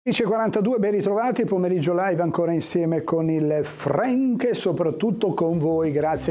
10:42, ben ritrovati, pomeriggio live ancora insieme con il Frank e soprattutto con voi, grazie,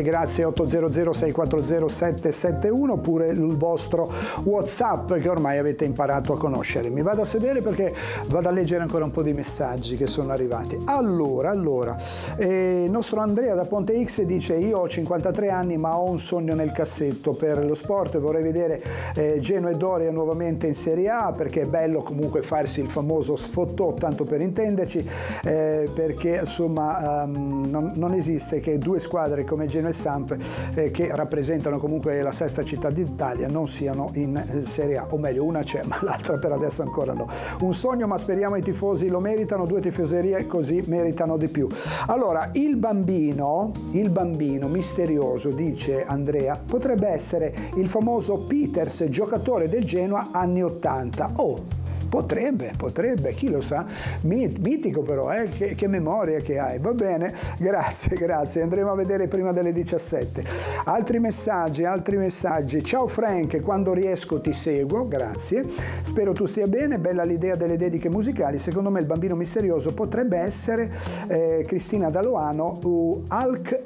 800-640-771 oppure il vostro WhatsApp che ormai avete imparato a conoscere. Mi vado a sedere perché vado a leggere ancora un po' di messaggi che sono arrivati. Allora, il nostro Andrea da Ponte X dice: io ho 53 anni ma ho un sogno nel cassetto per lo sport, vorrei vedere Genoa e Doria nuovamente in Serie A perché è bello comunque farsi il famoso sfottò, tanto per intenderci, perché insomma non esiste che due squadre come Genoa e Samp che rappresentano comunque la sesta città d'Italia non siano in Serie A, o meglio una c'è ma l'altra per adesso ancora no. Un sogno, ma speriamo i tifosi lo meritano, due tifoserie così meritano di più. Allora, il bambino misterioso, dice Andrea, potrebbe essere il famoso Peters, giocatore del Genoa anni 80. Potrebbe, chi lo sa, mitico però, che memoria che hai, va bene, grazie, andremo a vedere prima delle 17. Altri messaggi, ciao Frank, quando riesco ti seguo, grazie, spero tu stia bene, bella l'idea delle dediche musicali, secondo me il bambino misterioso potrebbe essere Cristina Daloano, Hulk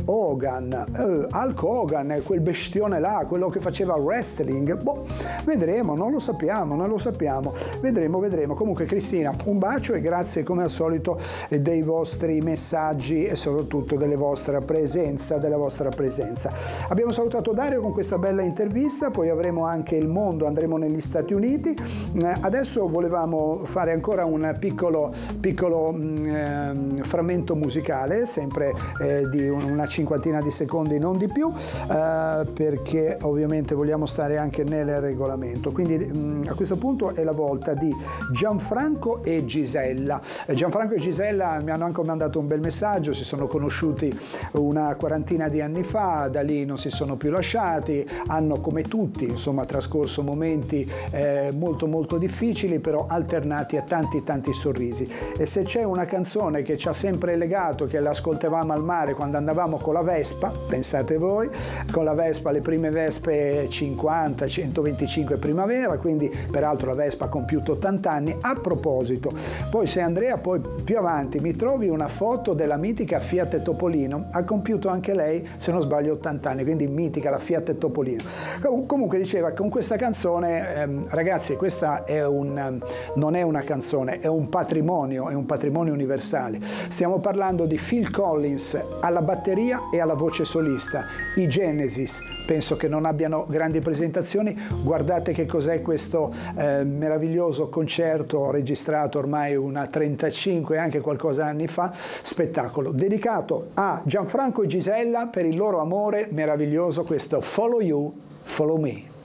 Hogan, quel bestione là, quello che faceva wrestling, vedremo, non lo sappiamo, vedremo. Comunque Cristina, un bacio e grazie come al solito dei vostri messaggi e soprattutto della vostra presenza. Abbiamo salutato Dario con questa bella intervista, poi avremo anche il mondo, andremo negli Stati Uniti. Adesso volevamo fare ancora un piccolo frammento musicale, sempre di una cinquantina di secondi, non di più, perché ovviamente vogliamo stare anche nel regolamento. Quindi a questo punto è la volta di Gianfranco e Gisella. Gianfranco e Gisella mi hanno anche mandato un bel messaggio, si sono conosciuti una quarantina di anni fa, da lì non si sono più lasciati, hanno come tutti insomma trascorso momenti molto difficili, però alternati a tanti sorrisi. E se c'è una canzone che ci ha sempre legato, che l'ascoltavamo al mare quando andavamo con la Vespa, pensate voi, con la Vespa, le prime Vespe 50, 125 primavera, quindi peraltro la Vespa ha compiuto 80 anni. A proposito, poi se Andrea poi più avanti mi trovi una foto della mitica Fiat Topolino, ha compiuto anche lei, se non sbaglio, 80 anni, quindi mitica la Fiat Topolino. Comunque diceva, con questa canzone, ragazzi, questa non è una canzone, è un patrimonio universale. Stiamo parlando di Phil Collins alla batteria e alla voce solista, i Genesis. Penso che non abbiano grandi presentazioni, guardate che cos'è questo meraviglioso concerto registrato ormai una 35 anche qualcosa anni fa, spettacolo dedicato a Gianfranco e Gisella per il loro amore meraviglioso, questo Follow You, Follow Me.